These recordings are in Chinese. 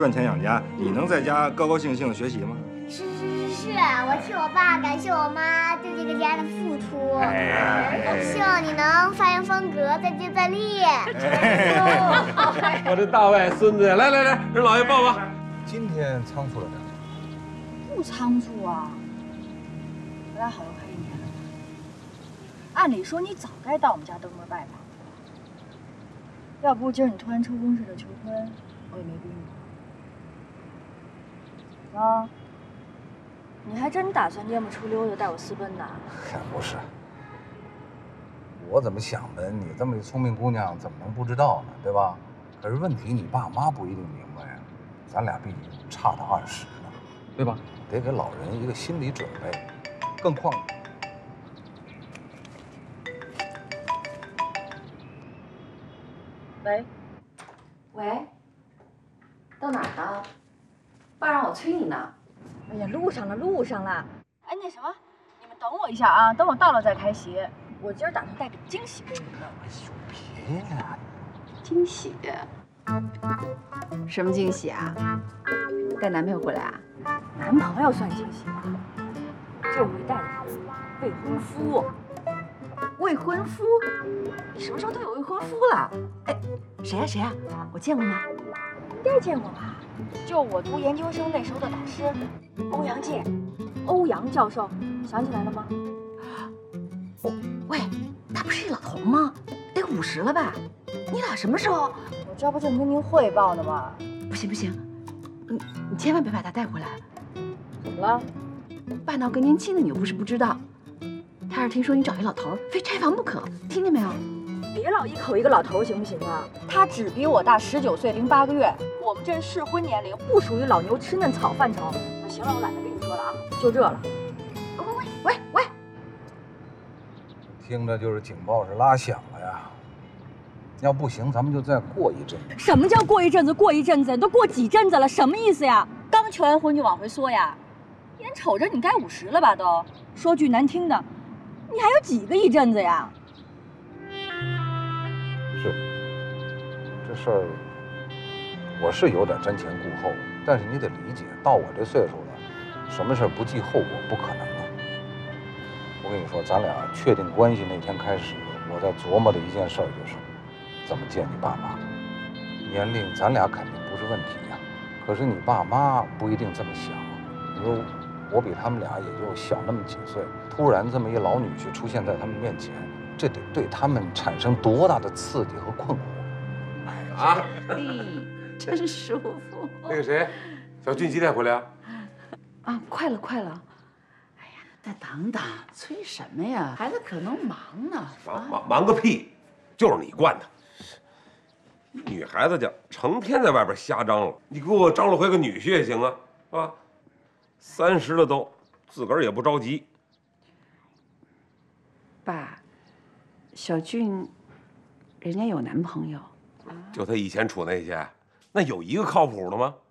赚钱养家，你能在家高高兴兴的学习吗？ 是，我替我爸感谢我妈对这个家的付出。希望你能发扬风格，再接再厉。 我这大外孙子呀，来，让老爷抱抱。 今天仓促了点。 不仓促啊，我俩好要快1年了。按理说你早该到我们家登门拜访，要不今儿你突然抽风似的求婚，我也没逼你。啊，你还真打算蔫不出溜的带我私奔呢？ 不是，我怎么想的？你这么一聪明姑娘，怎么能不知道呢？对吧？可是问题，你爸妈不一定明白呀。咱俩毕竟差他20呢，对吧？得给老人一个心理准备。更况， 喂，到哪儿呢？爸让我催你呢。 哎呀，路上了。哎，那什么，你们等我一下啊，等我到了再开席。我今儿打算带个惊喜给你们。 哎呦，别呀！ 惊喜？什么惊喜啊？带男朋友回来啊？ 男朋友算惊喜吗？这回带的是未婚夫。 未婚夫？你什么时候都有未婚夫了？哎，谁呀？我见过吗？ 应该见过吧？就我读研究生那时候的导师，欧阳靖，欧阳教授，想起来了吗？ 喂，他不是一老头吗？得50了吧？你俩什么时候？ 我这不正跟您汇报呢吗？ 不行，你千万别把他带回来。 怎么了？ 爸闹更年期呢，你又不是不知道。他是听说你找一老头，非拆房不可，听见没有？ 别老一口一个老头行不行啊？他只比我大19岁零8个月，我们这适婚年龄，不属于老牛吃嫩草范畴。那行了，我懒得跟你说了啊，就这了。 喂， 听着就是警报是拉响了呀。要不行，咱们就再过一阵子。 什么叫过一阵子？都过几阵子了？什么意思呀？刚求完婚就往回缩呀？眼瞅着你该50了吧都？说句难听的，你还有几个一阵子呀？ 是，这事儿我是有点瞻前顾后，但是你得理解，到我这岁数了，什么事儿不计后果不可能啊。我跟你说，咱俩确定关系那天开始，我在琢磨的一件事儿就是，怎么见你爸妈。年龄咱俩肯定不是问题呀，可是你爸妈不一定这么想。你说我比他们俩也就小那么几岁，突然这么一老女婿出现在他们面前，这得对他们产生多大的刺激和困惑啊！ 真舒服。 那个谁，小俊几点回来啊？ 啊，快了。哎呀，再等等，催什么呀？孩子可能忙呢。 忙个屁！就是你惯的。女孩子家成天在外边瞎张罗，你给我张罗回个女婿也行啊，是吧？30了都，自个儿也不着急。 爸，小俊，人家有男朋友。 就他以前处那些，那有一个靠谱的吗？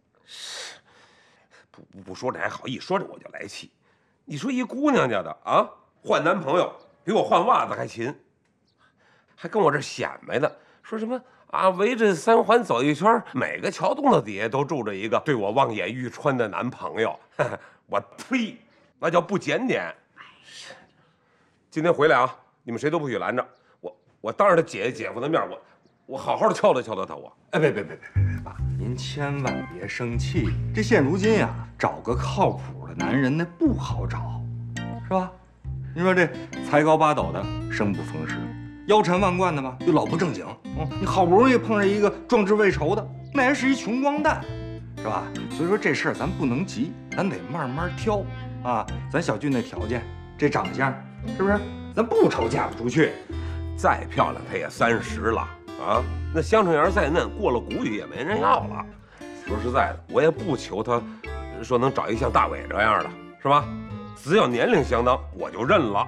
不说这还好，一说这我就来气。你说一姑娘家的啊，换男朋友比我换袜子还勤，还跟我这显摆呢，说什么啊，围着3环走一圈，每个桥洞子底下都住着一个对我望眼欲穿的男朋友。我呸，那叫不检点。今天回来啊，你们谁都不许拦着我当着他姐姐姐夫的面，我好好的敲打他。 哎，别，爸，您千万别生气。这现如今呀，找个靠谱的男人那不好找，是吧？你说这才高八斗的生不逢时，腰缠万贯的吧又老不正经。你好不容易碰上一个壮志未酬的，那还是一穷光蛋，是吧？所以说这事儿咱不能急，咱得慢慢挑啊。咱小俊那条件，这长相，是不是？咱不愁嫁不出去。 再漂亮，她也30了啊！那香椿芽再嫩，过了谷雨也没人要了。说实在的，我也不求她说能找一像大伟这样的，是吧？只要年龄相当，我就认了。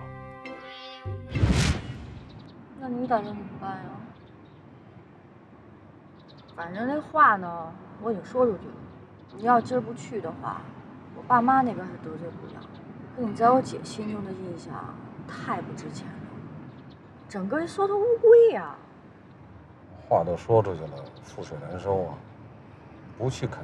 那你打算怎么办呀？反正那话呢，我已经说出去了。你要今儿不去的话，我爸妈那边是得罪不了，可你在我姐心中的印象太不值钱了，整个一缩头乌龟呀。 话都说出去了，覆水难收啊！不去肯